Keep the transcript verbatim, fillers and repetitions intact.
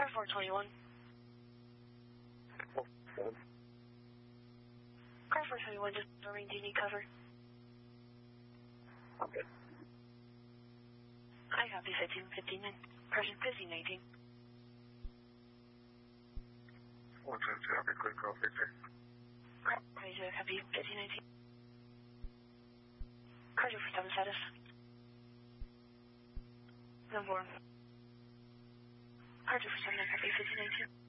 Car four twenty-one. Oh, seven. Car four twenty-one, just storming. Do you need cover? Okay. I copy fifteen fifteen nine. Person fifteen nineteen. one two two, I'll be quick, I'll fix it. Car twenty-two, copy fifteen nineteen. Car two for seven status. Number one. Car two for seven, copy fifteen nineteen.